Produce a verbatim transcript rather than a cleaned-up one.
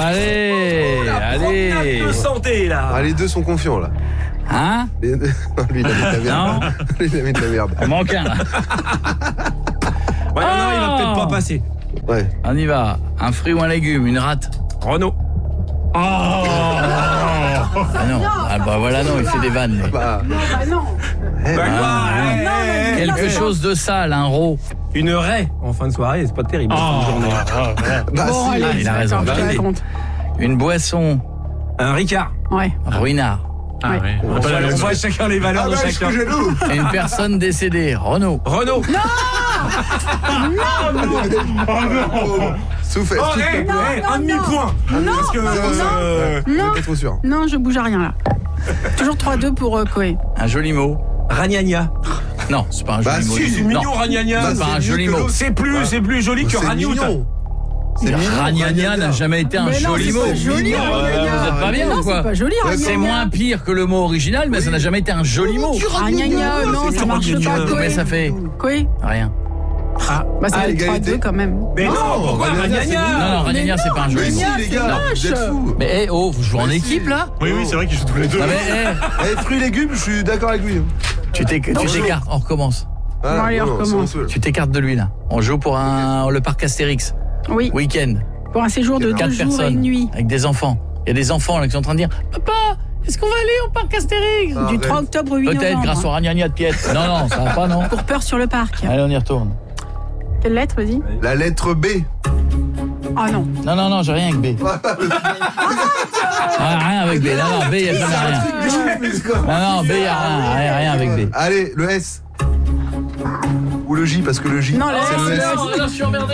Allez, La allez. promenade de santé, là. Ah, les deux sont confiants là. Hein? Les deux... Non, lui, il a mis de la merde. Lui, il a mis de la merde. On manque un. Ouais, non, non, il va peut-être pas passer. Ouais. On y va. Un fruit ou un légume, une rate. Renaud. Oh ah non. Ah bah voilà, non, il fait des vannes. lui. Bah, Non, bah non. eh, Bah, bah, quoi, non, eh, mais- eh, Quelque non, chose de sale, un rot. Une raie en fin de soirée, c'est pas terrible. Oh. en fin de journée. bah Bon, si. allez, Ah, il a attends, raison. je te Allez. raconte. Une boisson. Un Ricard. Ouais. Ruinard. Ah Ouais. ouais. On voit, on voit chacun les valeurs Ah de bah, je chacun. suis jaloux. Et une personne décédée. Renaud. Renaud. Souffle, Oh, souffle, hey, s'il te plaît. hey, non, un non. demi-point. Non, Parce que Zéro, zéro. euh, Ouais, Non. on est pas trop sûr. Non, je bouge à rien là. Toujours trois deux pour euh, Koé. Un joli mot. Ragnagna. Non, c'est pas un Bah, joli mot. si, du C'est tout. mignon, Non. Ragnagna. Bah, c'est pas un mieux joli que mot. l'autre. C'est plus, c'est plus joli que C'est Ragnout. mignon. C'est mignon. Ragnagna n'a jamais été un Mais non, joli c'est mot. pas joli, mignon. Ragnagna. Vous êtes pas bien Non, ou quoi? c'est pas joli, Ouais, Ragnagna. C'est moins pire que le mot original, mais ça n'a jamais été un joli mot. Ragnagna, non, c'est ça marche Ragnagna. pas, Koé. Mais ça fait Koé. rien. Bah ça Ah, fait égalité. trois deux quand même. Mais non, Non, pourquoi Ragnagna, c'est Ragnagna? Non, non, Ragnagna, c'est pas un Mais joli si, mot. les gars, vous êtes fous. Mais eh, oh, vous jouez en Mais équipe si. là? Oui, oui, c'est vrai qu'ils jouent tous les deux. Non mais eh, Eh, fruits et légumes, je suis d'accord avec lui. tu t'éc- tu t'écartes, on recommence. Ah, Bon, allez, on non, recommence. c'est honteux. Tu t'écartes de lui là. On joue pour un le parc Astérix. Oui, Week-end. pour un séjour de Quatre deux Quatre jours et personnes. une nuit. Avec des enfants. Il y a des enfants là qui sont en train de dire Papa, est-ce qu'on va aller au parc Astérix? Ah, Du arrête. trois octobre au huit Peut-être novembre. grâce au Ragnagna de Piette. Non, non, ça va pas, non. Pour peur sur le parc. Allez, on y retourne. Quelle lettre, vas-y? La lettre B. Ah non. Non, non, non, j'ai rien avec B. Ah, rien avec B. Non, non, B, il n'y a jamais rien. Non, non, B, il n'y a rien, rien, rien avec B. Allez, le S. Ou le J, parce que le J. Non, le c'est S, le le S. S. Non, là, je suis emmerdé.